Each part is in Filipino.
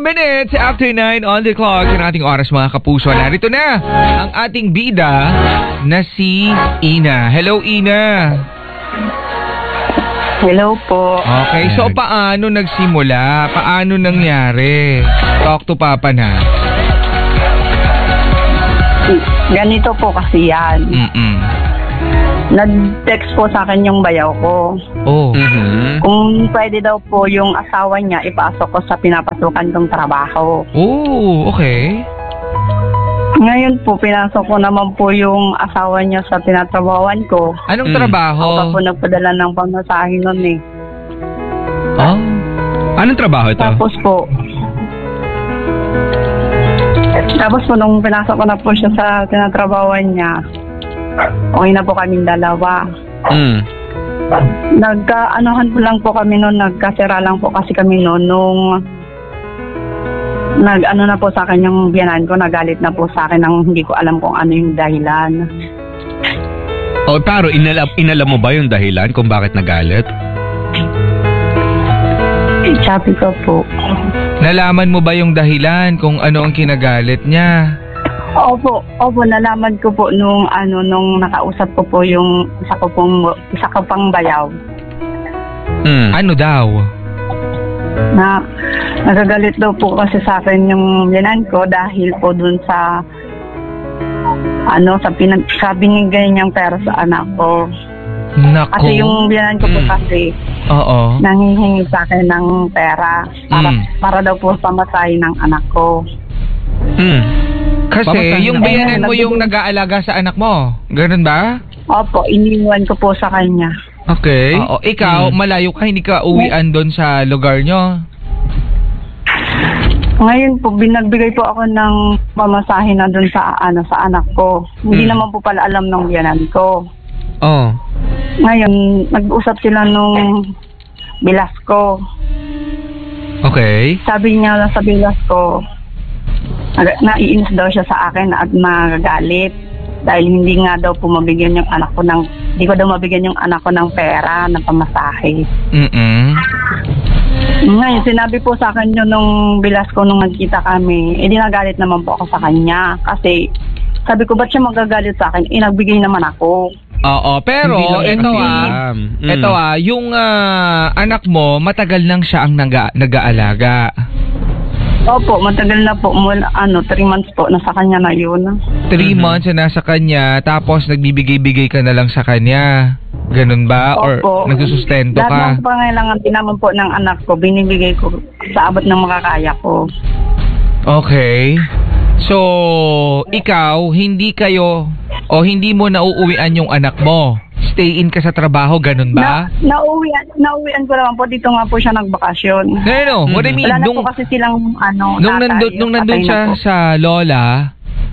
minutes after 9 on the clock sa ating oras mga kapuso. Narito na ang ating bida na si Ina. Hello, Ina. Hello po. Okay, so paano nagsimula? Paano nangyari? Talk to Papa na. Ganito po kasi yan. Nag-text po sa akin yung bayaw ko. Oh. Kung pwede daw po yung asawa niya, ipasok ko sa pinapasukan kong trabaho. Oh, okay. Ngayon po, pinasok ko naman po yung asawa niya sa tinatrabawan ko. Anong trabaho? Ako pa po nagpadala ng pamasahe nun eh. Oh? Anong trabaho ito? Tapos po nung pinasok ko na po siya sa tinatrabawan niya, okay na po kaming dalawa. Nagka-anuhan po lang po kami noon, nagkasira lang po kasi kami noon nung nag-ano na po sa akin yung biyanan ko, nagalit na po sa akin nang hindi ko alam kung ano yung dahilan. Oh, pero inalam mo ba yung dahilan kung bakit nagalit? Sabi ko po. Nalaman mo ba yung dahilan kung ano ang kinagalit niya? Opo, nalaman ko po nung nakausap ko po yung isa ko pang bayaw. Ano daw? Na nagagalit daw po kasi sa akin yung biyanan ko dahil po dun sa sa binigay niyang pera sa anak ko. Nako. Kasi yung biyanan ko po kasi nanghihingi sa akin ng pera para daw po pamasahe ng anak ko. Kasi yung biyanan mo yung nag-aalaga sa anak mo. Ganun ba? Opo, iniwan ko po sa kanya. Okay. Oo, ikaw, malayo ka, hindi ka uwian doon sa lugar nyo? Ngayon po, binagbigay po ako ng pamasahe na doon sa anak ko. Hindi naman po pala alam ng biyanan ko. Oh. Ngayon, nag-usap sila nung bilas ko. Okay. Sabi niya lang sa bilas ko, naiinis daw siya sa akin at magagalit dahil hindi nga daw po mabigyan yung anak ko hindi ko daw mabigyan yung anak ko ng pera ng pamasahe. Ngayon, sinabi po sa akin yun nung bilas ko nung nagkita kami, nagalit naman po ako sa kanya kasi sabi ko, ba't siya magagalit sa akin? Nagbigay naman ako. Oo, pero ito yung anak mo, matagal nang siya ang nag-aalaga. Opo, matagal na po. 3 months po, nasa kanya na yun. 3 months na nasa kanya, tapos nagbibigay-bigay ka na lang sa kanya. Ganun ba? Opo. Or nagsusustento ka? Lahat ng pangailangan din naman po ng anak ko, binibigay ko sa abot ng makakaya ko. Okay. So, ikaw, hindi mo nauuwian yung anak mo? Stay in ka sa trabaho, ganun ba? Nauwian ko naman po. Dito nga po siya nagbakasyon. No. What I mean, wala na po kasi silang nung nandun siya sa lola,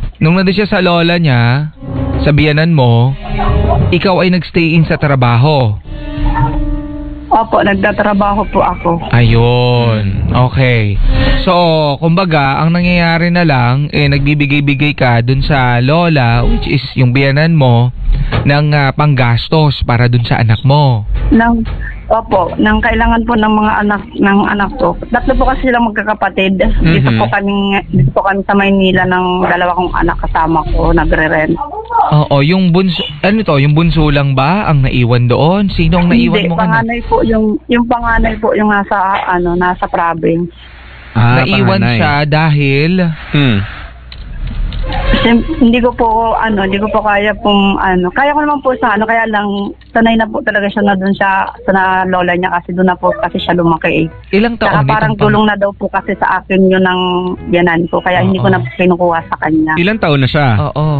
niya, sa biyanan mo, ikaw ay nagstay in sa trabaho. Opo, nagtatrabaho po ako. Ayun. Okay. So, kumbaga, ang nangyayari na lang, nagbibigay-bigay ka dun sa lola, which is yung biyanan mo, ng panggastos para dun sa anak mo. Opo, nang kailangan po ng mga anak ko. 3 po kasi silang magkakapatid. Dito po kami sa Maynila ng 2 kong anak kasama ko, nagre-rent. Oo, yung bunso, yung bunso lang ba ang naiwan doon? Sino ang naiwan mo kanina? Panganay po, yung panganay po yung nasa province. Naiwan panganay siya dahil hindi ko po kaya kaya ko naman po kaya lang sanay na po talaga siya na doon sa lola niya kasi doon na po kasi siya lumaki. Ilang taon? Parang tulong na daw po kasi sa akin yun ng biyanan ko kaya hindi ko na kinukuha sa kanya. Ilang taon na siya? Oo.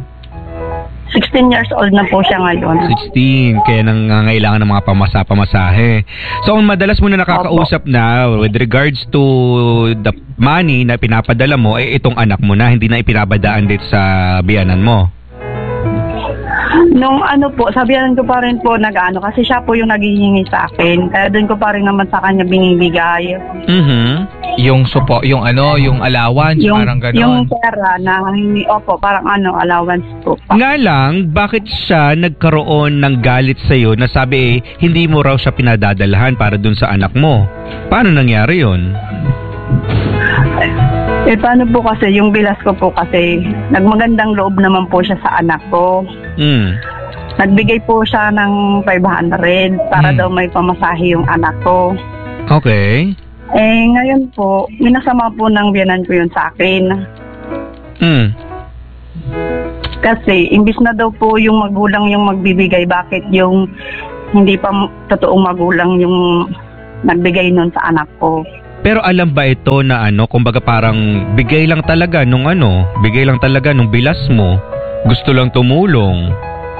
16 years old na po siya ngayon. 16, kaya nangangailangan ng mga pamasahe. So, madalas mo na nakakausap na with regards to the money na pinapadala mo, itong anak mo na, hindi na ipinabadaan dito sa biyanan mo. Nung sabihan ko pa rin po kasi siya po yung naghihingi sa akin. Kaya doon ko pa rin naman sa kanya binibigay. Yung yung allowance, parang gano'n. Yung pera na parang allowance po. Nga lang, bakit siya nagkaroon ng galit sa'yo na sabi hindi mo raw siya pinadadalhan para dun sa anak mo? Paano nangyari yun? Paano po kasi, yung bilas ko po kasi, nagmagandang loob naman po siya sa anak ko. Nagbigay po siya ng 500 para daw may pamasahe yung anak ko. Okay. Ngayon po, minasama po ng biyanan ko yun sa akin. Kasi, imbis na daw po yung magulang yung magbibigay, bakit yung hindi pa totoong magulang yung nagbigay nun sa anak ko? Pero alam ba ito na kumbaga parang bigay lang talaga nung bilas mo, gusto lang tumulong?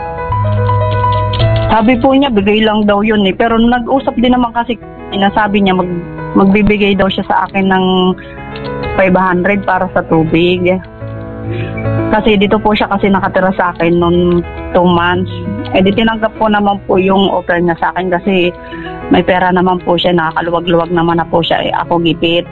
Sabi po niya, bigay lang daw yun eh. Pero nag-usap din naman kasi, sinasabi niya magbibigay daw siya sa akin ng 500 para sa tubig. Kasi dito po siya kasi nakatira sa akin noong 2 months. Di tinanggap ko naman po yung offer niya sa akin kasi may pera naman po siya, nakakaluwag-luwag naman na po siya, ako gipit.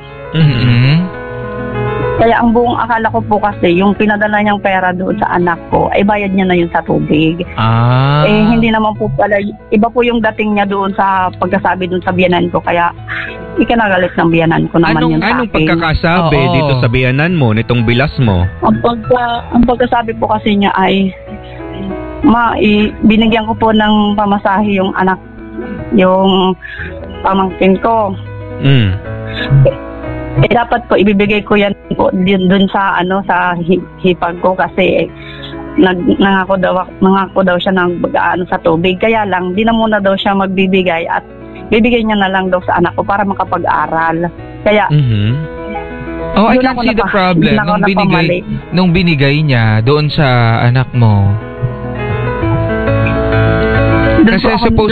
Kaya ang buong akala ko po kasi, yung pinadala niyang pera doon sa anak ko, ay bayad niya na yun sa tubig. Hindi naman po pala, iba po yung dating niya doon sa pagkasabi doon sa biyanan ko, kaya ikinagalit ng biyanan ko naman yun sa akin. Anong pagkakasabi dito sa biyanan mo, nitong bilas mo? Ang pagkasabi po kasi niya ay, binigyan ko po ng pamasahe yung anak, yung pamangkin ko. Dapat po ibibigay ko yan po dun sa sa hipag ko kasi nangako daw siya ng sa tubig. Kaya lang di na muna daw siya magbibigay at bibigay niya na lang daw sa anak ko para makapag-aral. Kaya I can see the problem nung binigay niya doon sa anak mo. Kasi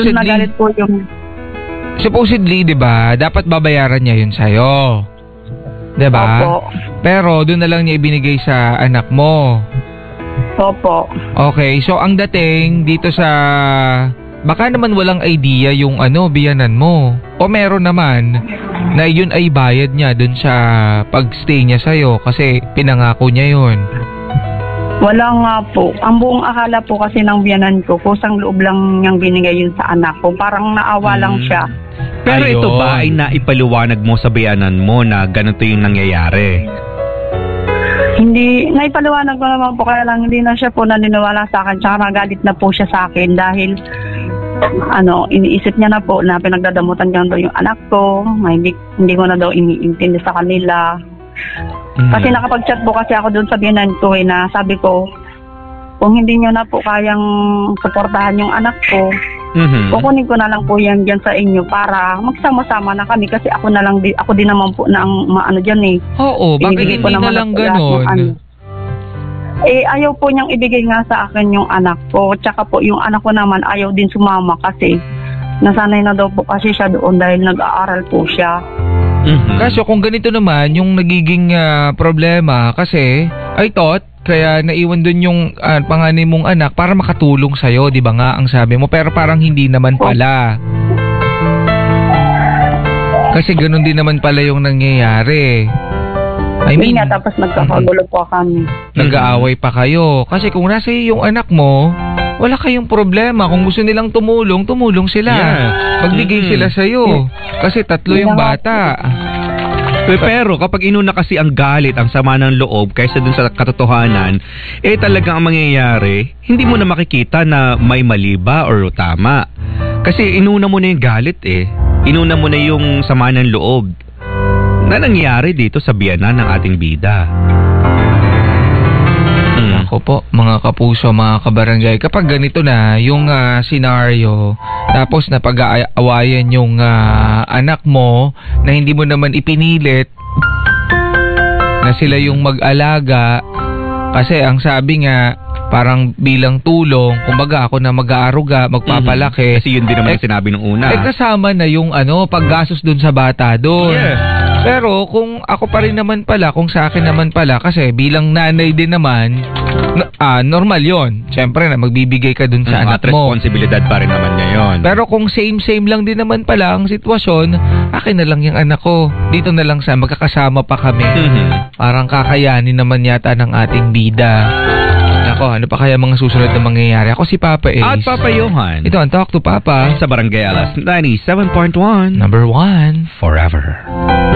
supposedly, 'di ba, dapat babayaran niya 'yun sa'yo. 'Di ba? Opo. Pero doon na lang niya ibinigay sa anak mo. Opo. Okay, so ang dating dito sa baka naman walang idea yung biyanan mo. O meron naman na 'yun ay bayad niya doon sa pagstay niya sa'yo kasi pinangako niya 'yun. Wala nga po. Ang buong akala po kasi ng biyanan ko, kusang loob lang niyang binigay yun sa anak ko. Parang naawa lang siya. Pero ito ba ay naipaliwanag mo sa biyanan mo na ganito yung nangyayari? Hindi, naipaliwanag ko naman po, kaya lang hindi na siya po naniniwala sa akin. Tsaka nagalit na po siya sa akin dahil iniisip niya na po na pinagdadamutan niya daw yung anak ko. Hindi ko na daw iniintindi sa kanila. Kasi nakapag-chat po kasi ako doon sa biyanan ko na sabi ko, kung hindi nyo na po kayang suportahan yung anak ko, kukunin ko na lang po yan dyan sa inyo para magsama-sama na kami kasi ako din naman po na ang maano dyan eh. Oo, bakit hindi na lang ganon? Ayaw po niyang ibigay nga sa akin yung anak ko, tsaka po yung anak ko naman ayaw din sumama kasi nasanay na daw po kasi siya doon dahil nag-aaral po siya. Kaso kung ganito naman yung nagiging problema kasi I thought kaya naiwan dun yung panganay mong anak para makatulong sa'yo, di ba nga ang sabi mo, pero parang hindi naman pala. Kasi ganun din naman pala yung nangyayari. I mean, tapos nagkakagulo po kami. Nag-aaway pa kayo. Kasi kung nasa yung anak mo, wala kayong problema. Kung gusto nilang tumulong sila. Magbigay sila sa'yo. Kasi 3 yung bata. Pero kapag inuna kasi ang galit, ang sama ng loob kaysa dun sa katotohanan, talagang ang mangyayari, hindi mo na makikita na may mali ba or tama. Kasi inuna mo na yung galit Inuna mo na yung sama ng loob na nangyayari dito sa biyanan ng ating bida. Ako po, mga kapuso, mga kabarangay, kapag ganito na yung senaryo, tapos napag-aawayan yung anak mo na hindi mo naman ipinilit na sila yung mag-alaga, kasi ang sabi nga, parang bilang tulong, kumbaga ako na mag-aaruga, magpapalaki. Kasi yun din naman sinabi nung una. Kasama na yung paggastos dun sa bata dun. Pero kung ako pa rin naman pala, kung sa akin naman pala, kasi bilang nanay din naman, normal yon. Siyempre na magbibigay ka dun sa anak mo. Responsibilidad pa rin naman niya yun. Pero kung same lang din naman pala ang sitwasyon, akin na lang yung anak ko. Dito na lang magkakasama pa kami. Parang kakayanin naman yata ng ating bida. Ako, ano pa kaya mga susunod na mangyayari? Ako si Papa Ace. At Papa Johan. Ito ang Talk to Papa sa Barangay Alas 97.1. Number 1 Forever.